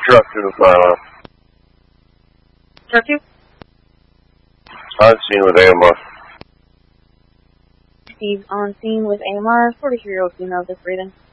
Truck to the fire. Truck 2? On scene with AMR. Steve on scene with AMR, 43-year-old female, just breathing.